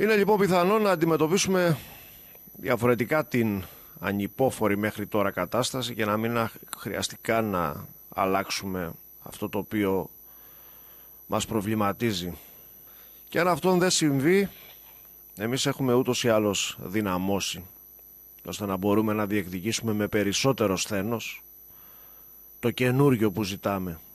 Είναι λοιπόν πιθανό να αντιμετωπίσουμε διαφορετικά την ανυπόφορη μέχρι τώρα κατάσταση και να μην χρειαστεί καν να αλλάξουμε αυτό το οποίο μας προβληματίζει. Και αν αυτό δεν συμβεί, εμείς έχουμε ούτως ή άλλως δυναμώσει ώστε να μπορούμε να διεκδικήσουμε με περισσότερο σθένος το καινούριο που ζητάμε.